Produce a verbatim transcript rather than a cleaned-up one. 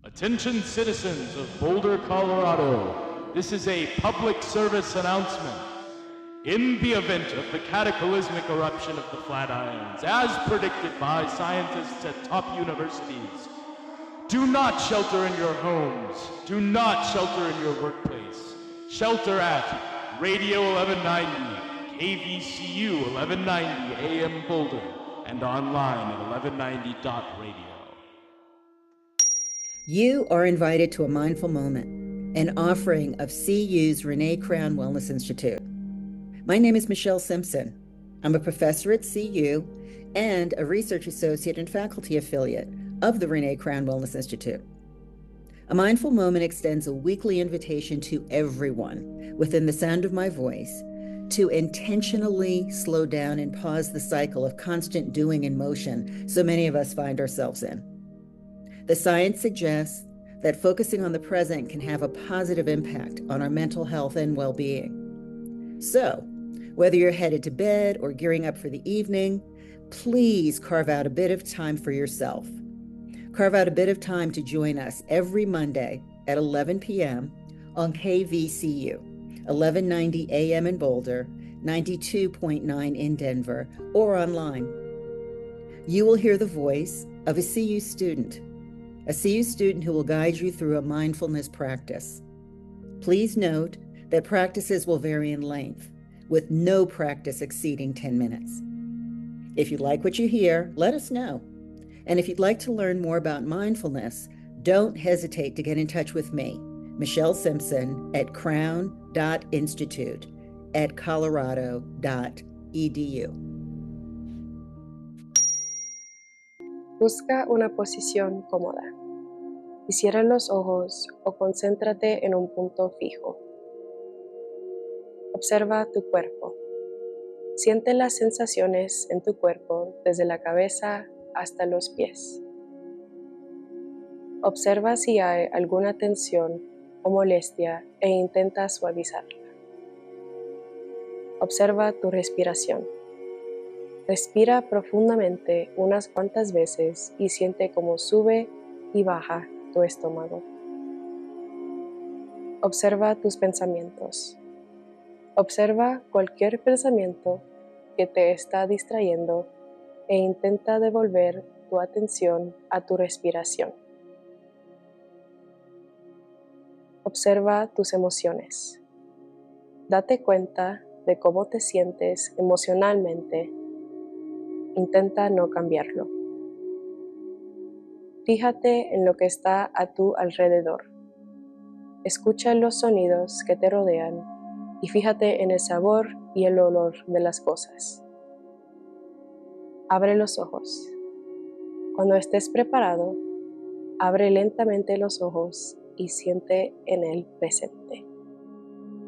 Attention citizens of Boulder, Colorado. This is a public service announcement. In the event of the cataclysmic eruption of the Flatirons, as predicted by scientists at top universities, do not shelter in your homes. Do not shelter in your workplace. Shelter at Radio eleven ninety, K V C U eleven ninety A M Boulder, and online at eleven ninety dot radio. You are invited to a mindful moment, an offering of C U's Renee Crown Wellness Institute. My name is Michelle Simpson. I'm a professor at C U and a research associate and faculty affiliate of the Renee Crown Wellness Institute. A mindful moment extends a weekly invitation to everyone within the sound of my voice to intentionally slow down and pause the cycle of constant doing and motion so many of us find ourselves in. The science suggests that focusing on the present can have a positive impact on our mental health and well-being. So, whether you're headed to bed or gearing up for the evening, please carve out a bit of time for yourself. Carve out a bit of time to join us every Monday at eleven p.m. on K V C U, eleven ninety A M in Boulder, ninety-two point nine in Denver, or online. You will hear the voice of a C U student, a C U student who will guide you through a mindfulness practice. Please note that practices will vary in length, with no practice exceeding ten minutes. If you like what you hear, let us know. And if you'd like to learn more about mindfulness, don't hesitate to get in touch with me, Michelle Simpson, at crown dot institute at colorado dot e d u. Busca una posición cómoda y cierra los ojos o concéntrate en un punto fijo. Observa tu cuerpo. Siente las sensaciones en tu cuerpo desde la cabeza hasta los pies. Observa si hay alguna tensión o molestia e intenta suavizarla. Observa tu respiración. Respira profundamente unas cuantas veces y siente cómo sube y baja tu estómago. Observa tus pensamientos. Observa cualquier pensamiento que te está distrayendo e intenta devolver tu atención a tu respiración. Observa tus emociones. Date cuenta de cómo te sientes emocionalmente. Intenta no cambiarlo. Fíjate en lo que está a tu alrededor. Escucha los sonidos que te rodean y fíjate en el sabor y el olor de las cosas. Abre los ojos. Cuando estés preparado, abre lentamente los ojos y siente en el presente.